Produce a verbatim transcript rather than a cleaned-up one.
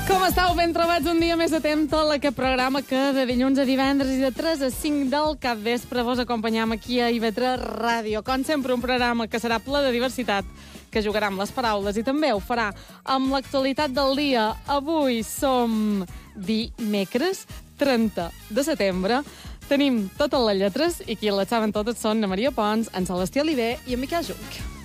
Com estàu? Ben trobats un dia més de temps tot aquest programa que de dilluns a divendres i de tres a cinc del capvespre vos acompanyam aquí a I V tres Ràdio. Com sempre, un programa que serà ple de diversitat, que jugarà amb les paraules i també ho farà amb l'actualitat del dia. Avui som dimecres trenta de setembre. Tenim totes les lletres i qui les saben totes són na Maria Pons, en Celestí Oliver i en Miquel Junc.